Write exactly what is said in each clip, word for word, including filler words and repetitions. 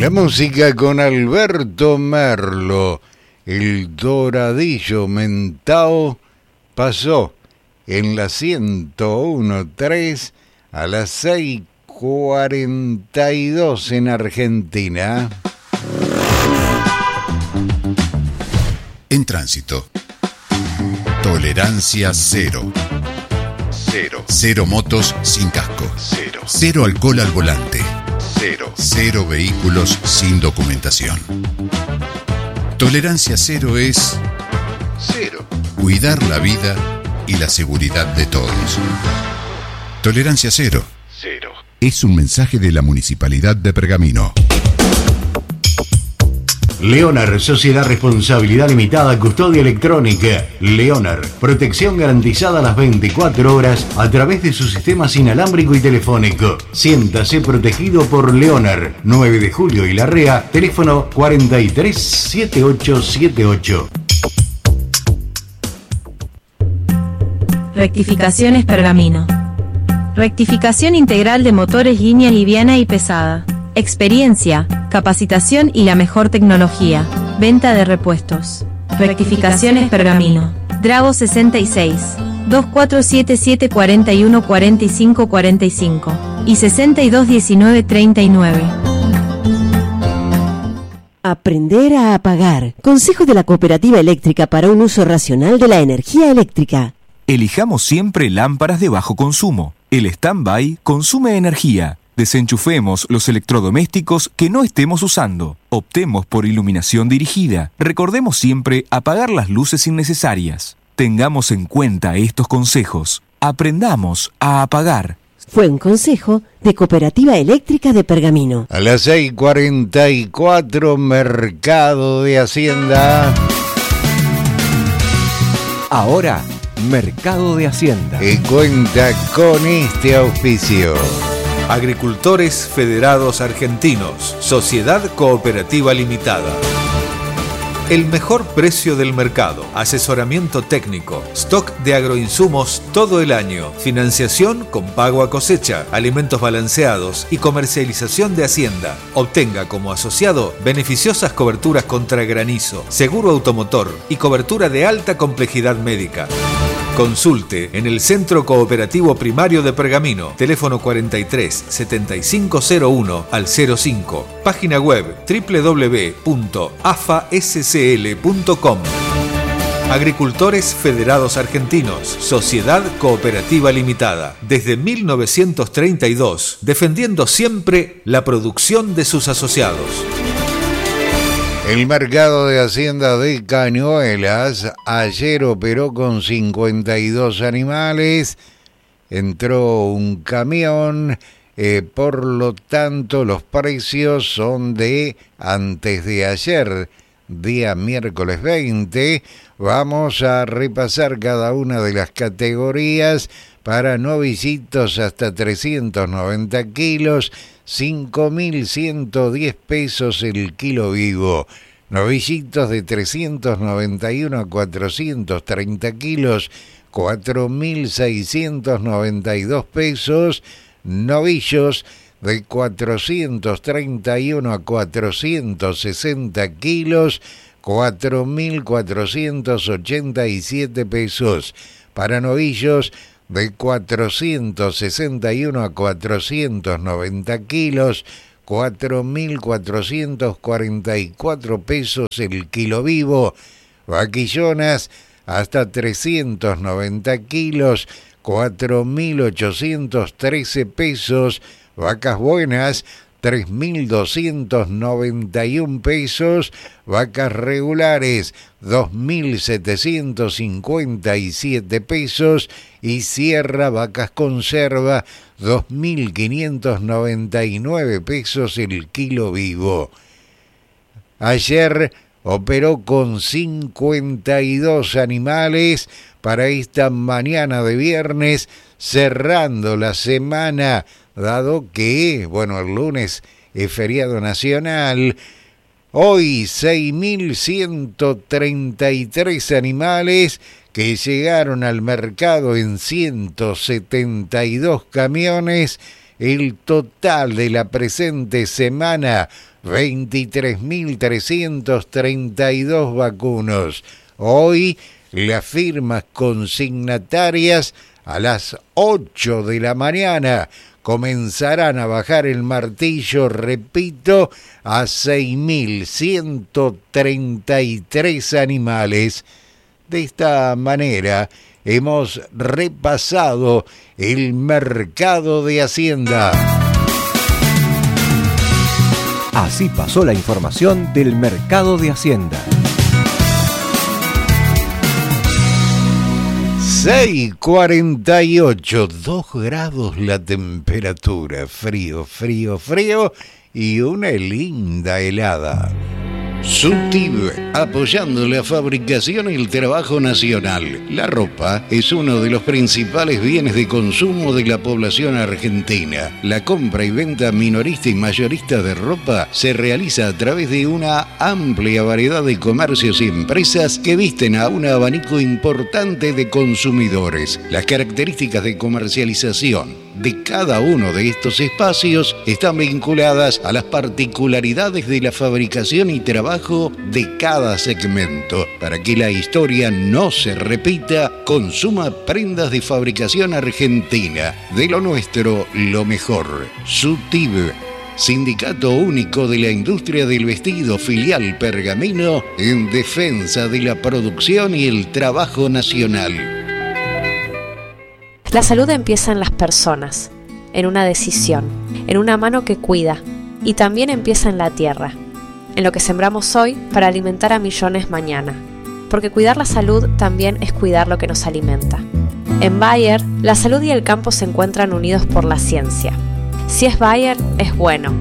La música con Alberto Merlo, el Doradillo Mentao, pasó en la ciento uno punto tres a las seis cuarenta y dos en Argentina. En tránsito. Tolerancia cero. Cero. Cero motos sin casco. Cero. Cero alcohol al volante. Cero. Cero vehículos sin documentación. Tolerancia cero es cero. Cuidar la vida y la seguridad de todos. Tolerancia cero. Cero. Es un mensaje de la Municipalidad de Pergamino. Leonar, Sociedad Responsabilidad Limitada, Custodia Electrónica. Leonar, protección garantizada las veinticuatro horas a través de su sistema inalámbrico y telefónico. Siéntase protegido por Leonar. nueve de julio y Larrea, teléfono cuarenta y tres setenta y ocho setenta y ocho. Rectificaciones Pergamino. Rectificación integral de motores línea liviana y pesada. Experiencia, capacitación y la mejor tecnología. Venta de repuestos. Rectificaciones Pergamino. Drago sesenta y seis, dos cuatro siete siete cuatro uno cuatro cinco cuatro cinco y sesenta y dos diecinueve treinta y nueve. Aprender a apagar. Consejo de la Cooperativa Eléctrica para un uso racional de la energía eléctrica. Elijamos siempre lámparas de bajo consumo. El stand-by consume energía. Desenchufemos los electrodomésticos que no estemos usando. Optemos por iluminación dirigida. Recordemos siempre apagar las luces innecesarias. Tengamos en cuenta estos consejos. Aprendamos a apagar. Fue un consejo de Cooperativa Eléctrica de Pergamino. A las seis cuarenta y cuatro, Mercado de Hacienda. Ahora, Mercado de Hacienda. Que cuenta con este auspicio. Agricultores Federados Argentinos, Sociedad Cooperativa Limitada. El mejor precio del mercado, asesoramiento técnico, stock de agroinsumos todo el año, financiación con pago a cosecha, alimentos balanceados y comercialización de hacienda. Obtenga como asociado beneficiosas coberturas contra granizo, seguro automotor y cobertura de alta complejidad médica. Consulte en el Centro Cooperativo Primario de Pergamino, teléfono cuarenta y tres setenta y cinco cero uno al cero cinco, página web doble u doble u doble u punto a f a s c l punto com. Agricultores Federados Argentinos, Sociedad Cooperativa Limitada, desde mil novecientos treinta y dos, defendiendo siempre la producción de sus asociados. El mercado de Hacienda de Cañuelas ayer operó con cincuenta y dos animales, entró un camión, eh, por lo tanto los precios son de antes de ayer, día miércoles veinte. Vamos a repasar cada una de las categorías. Para novicitos hasta trescientos noventa kilos, cinco mil ciento diez pesos el kilo vivo. Novicitos de trescientos noventa y uno a cuatrocientos treinta kilos, cuatro mil seiscientos noventa y dos pesos. Novillos de cuatrocientos treinta y uno a cuatrocientos sesenta kilos, cuatro mil cuatrocientos ochenta y siete pesos. Para novillos de cuatrocientos sesenta y uno a cuatrocientos noventa kilos, cuatro mil cuatrocientos cuarenta y cuatro pesos el kilo vivo. Vaquillonas hasta trescientos noventa kilos, cuatro mil ochocientos trece pesos. Vacas buenas, tres mil doscientos noventa y uno pesos. Vacas regulares, dos mil setecientos cincuenta y siete pesos. Y Sierra Vacas Conserva, dos mil quinientos noventa y nueve pesos el kilo vivo. Ayer operó con cincuenta y dos animales para esta mañana de viernes, cerrando la semana, dado que, bueno, el lunes es feriado nacional. Hoy seis mil ciento treinta y tres animales que llegaron al mercado en ciento setenta y dos camiones el total de la presente semana, veintitrés mil trescientos treinta y dos vacunos. Hoy, las firmas consignatarias a las ocho de la mañana comenzarán a bajar el martillo, repito, a seis mil ciento treinta y tres animales. De esta manera, hemos repasado el mercado de Hacienda. Así pasó la información del mercado de Hacienda. seis cuarenta y ocho, dos grados la temperatura, frío, frío, frío y una linda helada. SUTIB, apoyando la fabricación y el trabajo nacional. La ropa es uno de los principales bienes de consumo de la población argentina. La compra y venta minorista y mayorista de ropa se realiza a través de una amplia variedad de comercios y empresas que visten a un abanico importante de consumidores. Las características de comercialización de cada uno de estos espacios están vinculadas a las particularidades de la fabricación y trabajo de cada segmento. Para que la historia no se repita, consuma prendas de fabricación argentina. De lo nuestro, lo mejor. SUTIB, Sindicato Único de la Industria del Vestido, filial Pergamino, en defensa de la producción y el trabajo nacional. La salud empieza en las personas, en una decisión, en una mano que cuida, y también empieza en la tierra, en lo que sembramos hoy para alimentar a millones mañana, porque cuidar la salud también es cuidar lo que nos alimenta. En Bayer, la salud y el campo se encuentran unidos por la ciencia. Si es Bayer, es bueno.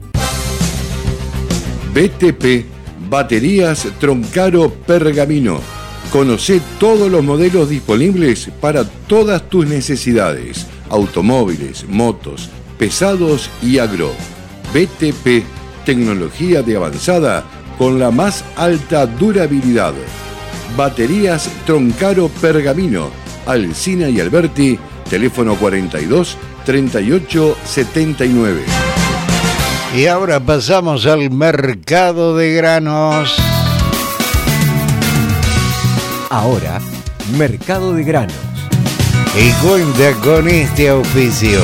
B T P, Baterías Troncaro Pergamino. Conocé todos los modelos disponibles para todas tus necesidades. Automóviles, motos, pesados y agro. B T P, tecnología de avanzada con la más alta durabilidad. Baterías Troncaro Pergamino. Alsina y Alberti, teléfono cuarenta y dos, treinta y ocho, setenta y nueve. Y ahora pasamos al mercado de granos. Ahora, mercado de granos. Y cuenta con este auspicio.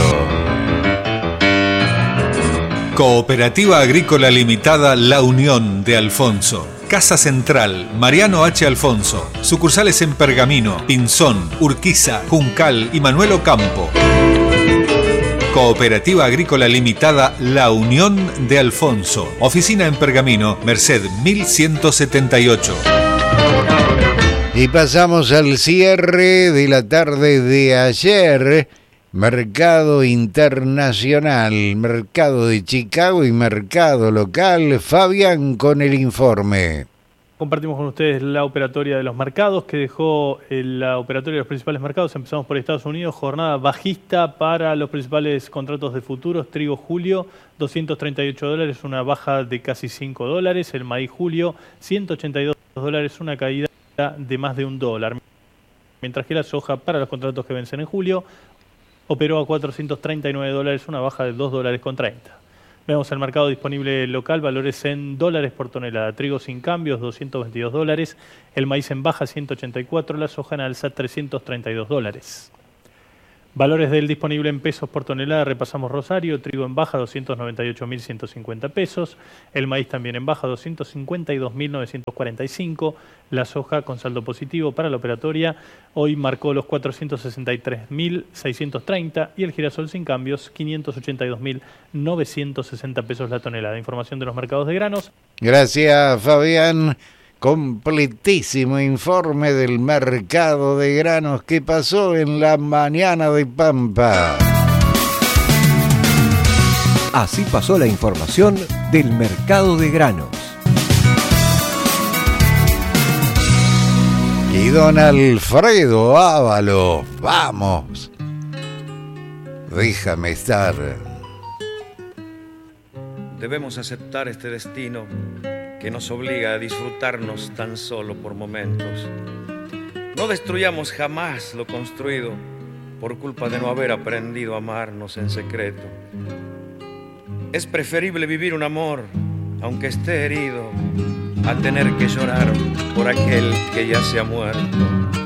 Cooperativa Agrícola Limitada La Unión de Alfonso. Casa Central, Mariano H. Alfonso. Sucursales en Pergamino, Pinzón, Urquiza, Juncal y Manuel Ocampo. Cooperativa Agrícola Limitada La Unión de Alfonso. Oficina en Pergamino, Merced mil ciento setenta y ocho. Y pasamos al cierre de la tarde de ayer. Mercado internacional, mercado de Chicago y mercado local. Fabián con el informe. Compartimos con ustedes la operatoria de los mercados que dejó la operatoria de los principales mercados. Empezamos por Estados Unidos, jornada bajista para los principales contratos de futuros. Trigo julio, doscientos treinta y ocho dólares, una baja de casi cinco dólares. El maíz julio, ciento ochenta y dos dólares, una caída de más de un dólar. Mientras que la soja para los contratos que vencen en julio operó a cuatrocientos treinta y nueve dólares, una baja de dos dólares con treinta. Vemos el mercado disponible local, valores en dólares por tonelada. Trigo sin cambios, doscientos veintidós dólares. El maíz en baja, ciento ochenta y cuatro. La soja en alza, trescientos treinta y dos dólares. Valores del disponible en pesos por tonelada, repasamos Rosario, trigo en baja, doscientos noventa y ocho mil ciento cincuenta pesos. El maíz también en baja, doscientos cincuenta y dos mil novecientos cuarenta y cinco. La soja con saldo positivo para la operatoria, hoy marcó los cuatrocientos sesenta y tres mil seiscientos treinta y el girasol sin cambios, quinientos ochenta y dos mil novecientos sesenta pesos la tonelada. Información de los mercados de granos. Gracias, Fabián. Completísimo informe del mercado de granos que pasó en la mañana de Pampa. Así pasó la información del mercado de granos. Y don Alfredo Ávalo, vamos. Déjame estar. Debemos aceptar este destino que nos obliga a disfrutarnos tan solo por momentos. No destruyamos jamás lo construido, por culpa de no haber aprendido a amarnos en secreto. Es preferible vivir un amor, aunque esté herido, a tener que llorar por aquel que ya se ha muerto.